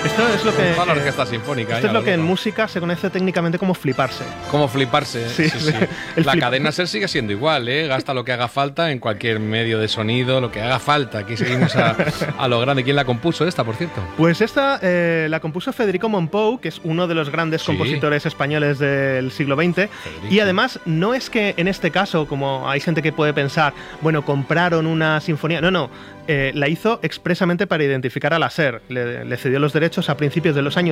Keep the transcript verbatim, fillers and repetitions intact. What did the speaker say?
Esto es lo que... Toda la orquesta sinfónica. Esto es lo lo que en loco. música se conoce técnicamente como fliparse. Como fliparse. Sí, Sí, sí. el La flip- cadena SER sigue siendo igual, ¿eh? Gasta lo que haga falta en cualquier medio de sonido, lo que haga falta. Aquí seguimos a, a lo grande. ¿Quién la compuso esta, por cierto? Pues esta eh, la compuso Federico Mompou, que es uno de los grandes Sí. compositores españoles del siglo veinte. Federico. Y además, no es que en este caso, como hay gente que puede pensar, bueno, compraron una sinfonía. No, no. Eh, la hizo expresamente para identificar a la SER. Le, le cedió los derechos a principios de los años